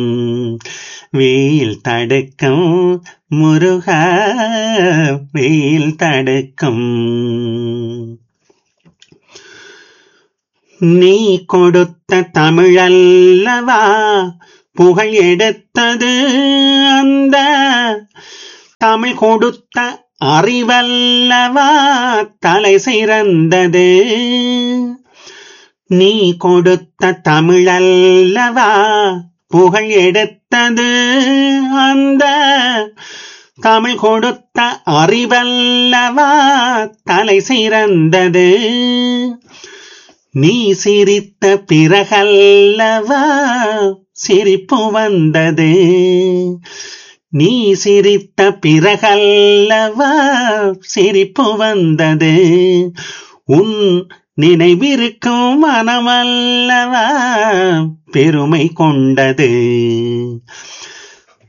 வெயில் தடுக்கும் முருகா, வெயில் தடுக்கும். நீ கொடுத்த தமிழல்லவா புகழ் எடுத்தது, அந்த தமிழ் கொடுத்த அறிவல்லவா தலை சிறந்தது. நீ கொடுத்த தமிழல்லவா புகழ் எடுத்தது, அந்த தமிழ் கொடுத்த அறிவல்லவா தலை சிறந்தது. நீ சிரித்த பிறகல்லவா சிரிப்பு வந்தது. நீ சிரித்த பிறகல்லவா சிரிப்பு வந்தது. உன் நினைவிருக்கும் மனமல்லவா பெருமை கொண்டது.